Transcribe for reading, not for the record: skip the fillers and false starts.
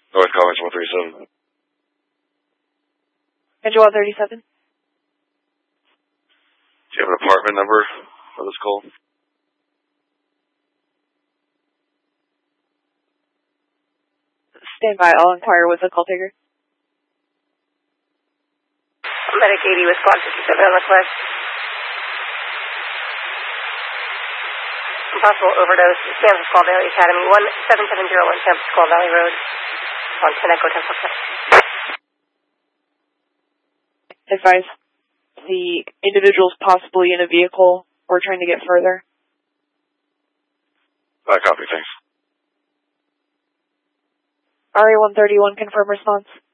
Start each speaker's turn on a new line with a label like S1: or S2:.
S1: North College 137.
S2: Angel 137.
S1: Do you have an apartment number for this call?
S2: Stand by. I'll inquire with the call taker.
S3: Medic 80 with squad 57 on request. Possible overdose. San Pasqual Valley Academy 17701 San Pasqual Valley Road on 10 Echo 10%.
S2: Advise the individual's possibly in a vehicle or trying to get further.
S1: Copy, thanks.
S2: RA 131, confirm response.